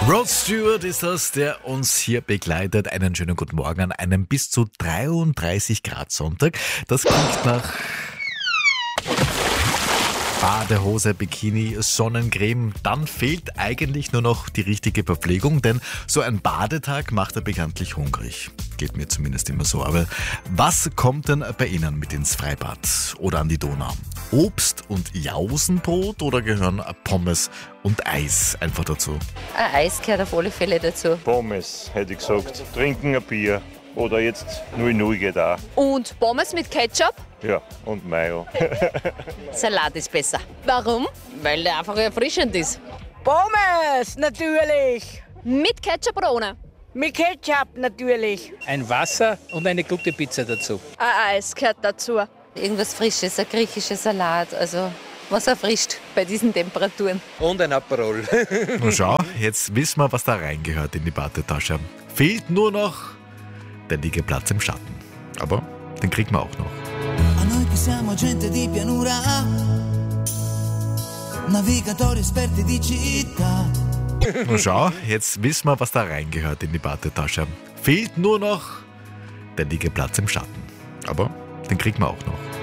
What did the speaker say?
Rod Stewart ist das, der uns hier begleitet. Einen schönen guten Morgen an einem bis zu 33 Grad Sonntag. Das klingt nach Badehose, Bikini, Sonnencreme. Dann fehlt eigentlich nur noch die richtige Verpflegung, denn so ein Badetag macht er bekanntlich hungrig. Geht mir zumindest immer so. Aber was kommt denn bei Ihnen mit ins Freibad oder an die Donau? Obst und Jausenbrot oder gehören Pommes und Eis einfach dazu? Ein Eis gehört auf alle Fälle dazu. Pommes, hätte ich gesagt. Trinken ein Bier. Oder jetzt 0-0 geht auch. Und Pommes mit Ketchup? Ja, und Mayo. Salat ist besser. Warum? Weil der einfach erfrischend ist. Pommes, natürlich. Mit Ketchup oder ohne? Mit Ketchup, natürlich. Ein Wasser und eine gute Pizza dazu. Ein Eis gehört dazu. Irgendwas Frisches, ein griechischer Salat, also was erfrischt bei diesen Temperaturen. Und ein Aperol. Na schau, jetzt wissen wir, was da reingehört in die Badetasche. Fehlt nur noch der Liegeplatz im Schatten. Aber den kriegen wir auch noch. A noi che siamo gente di pianura, navigatori esperti di città. Na schau, jetzt wissen wir, was da reingehört in die Badetasche. Fehlt nur noch der Liegeplatz im Schatten. Aber den kriegen wir auch noch.